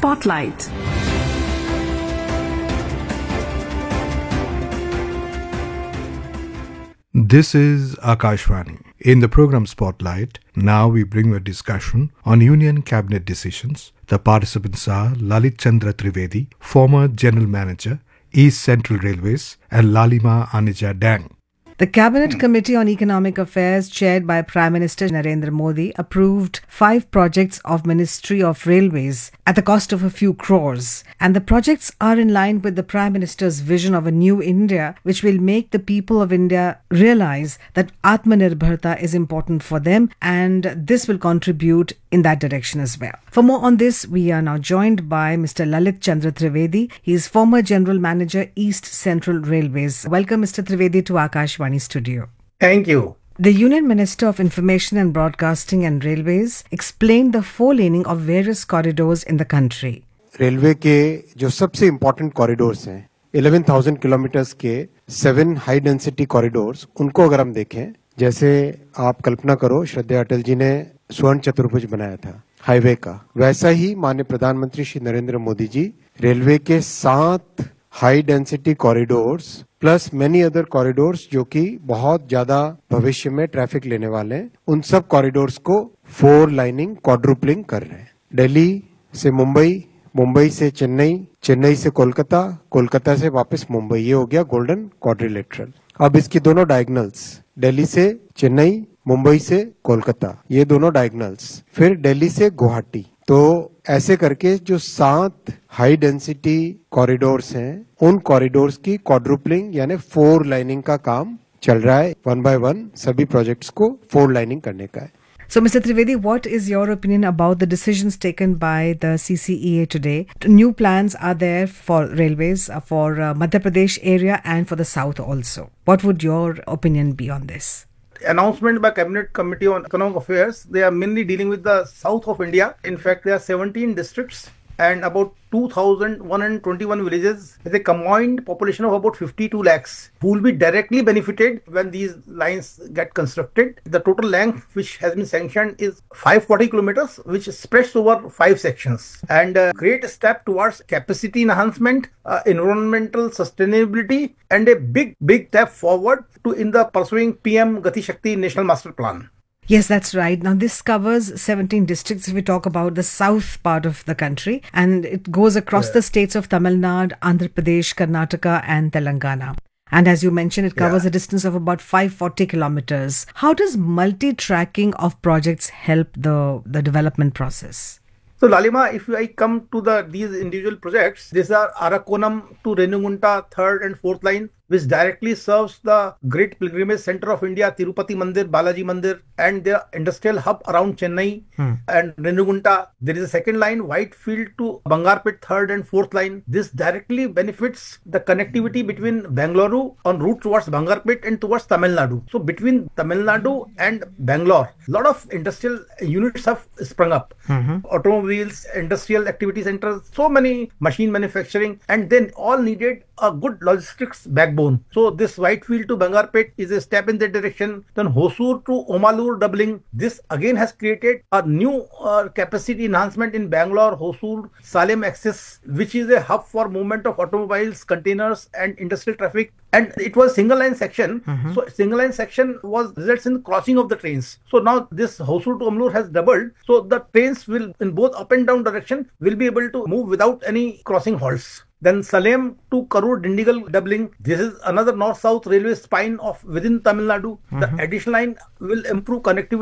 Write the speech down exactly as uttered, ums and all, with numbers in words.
Spotlight. This is Akashvani. In the program Spotlight, now we bring you a discussion on Union Cabinet decisions. The participants are Lalit Chandra Trivedi, former General Manager, East Central Railways, and Lalima Anija Dang. The Cabinet Committee on Economic Affairs, chaired by Prime Minister Narendra Modi, approved five projects of Ministry of Railways at the cost of a few crores. And the projects are in line with the Prime Minister's vision of a new India, which will make the people of India realize that Atmanirbharta is important for them, and this will contribute in that direction as well. For more on this, we are now joined by Mister Lalit Chandra Trivedi. He is former General Manager, East Central Railways. Welcome, Mister Trivedi, to Akashvani studio. Thank you. The Union Minister of Information and Broadcasting and Railways explained the four-laning of various corridors in the country. Railway के जो सबसे important corridors हैं eleven thousand kilometres के seven high density corridors, उनको अगर हम देखें, जैसे आप कल्पना करो श्रद्धेय अटल जी ने स्वर्ण चतुर्भुज बनाया था हाईवे का, वैसा ही माननीय प्रधानमंत्री श्री नरेंद्र मोदी जी रेलवे के सात high density corridors plus many other corridors जो कि बहुत ज्यादा भविष्य में ट्रैफिक लेने वाले हैं, उन सब कॉरिडोर्स को फोर लाइनिंग क्वाड्रुपलिंग कर रहे हैं. दिल्ली से मुंबई, मुंबई से चेन्नई, चेन्नई से कोलकाता, कोलकाता से वापस मुंबई, ये हो गया गोल्डन क्वाड्रिलेटरल. अब इसकी दोनों डायगोनल्स, दिल्ली से चेन्नई, मुंबई से कोलकाता, ये दोनों डायगोनल्स, फिर दिल्ली से गुवाहाटी. तो ऐसे करके जो सात हाई डेंसिटी कॉरिडोर्स हैं, उन कॉरिडोर्स की क्वाड्रुपलिंग यानी फोर लाइनिंग का काम चल रहा है. वन बाय वन सभी प्रोजेक्ट्स को फोर लाइनिंग करने का है. So, Mister Trivedi, what is your opinion about the decisions taken by the C C E A today? New plans are there for railways, uh, for uh, Madhya Pradesh area and for the south also. What would your opinion be on this? Announcement by Cabinet Committee on Economic Affairs, they are mainly dealing with the south of India. In fact, there are seventeen districts and about two thousand one hundred twenty-one villages with a combined population of about fifty-two lakhs who will be directly benefited when these lines get constructed. The total length which has been sanctioned is five hundred forty kilometers, which spreads over five sections, and a great step towards capacity enhancement, uh, environmental sustainability, and a big, big step forward to in the pursuing P M Gati Shakti National Master Plan. Yes, that's right. Now, this covers seventeen districts if we talk about the south part of the country, and it goes across yeah. the states of Tamil Nadu, Andhra Pradesh, Karnataka and Telangana. And as you mentioned, it covers yeah. a distance of about five hundred forty kilometers. How does multi-tracking of projects help the, the development process? So, Lalima, if I come to the these individual projects, these are Arakonam to Renugunta, third and fourth line, which directly serves the great pilgrimage center of India, Tirupati Mandir, Balaji Mandir, and their industrial hub around Chennai hmm. and Renugunta. There is a second line, Whitefield to Bangarpet, third and fourth line. This directly benefits the connectivity between Bangalore on route towards Bangarpet and towards Tamil Nadu. So between Tamil Nadu and Bangalore, a lot of industrial units have sprung up. Mm-hmm. Automobiles, industrial activity centers, so many machine manufacturing, and then all needed a good logistics backbone. So this Whitefield to Bangarpet is a step in that direction. Then Hosur to Omalur doubling. This again has created a new uh, capacity enhancement in Bangalore, Hosur, Salem axis, which is a hub for movement of automobiles, containers and industrial traffic. And it was single line section. Mm-hmm. So single line section was results in crossing of the trains. So now this Hosur to Omalur has doubled. So the trains will in both up and down direction will be able to move without any crossing halts. Then Salem to Karur Dindigal doubling. This is another north-south railway spine of within Tamil Nadu. Mm-hmm. The additional line will improve connectivity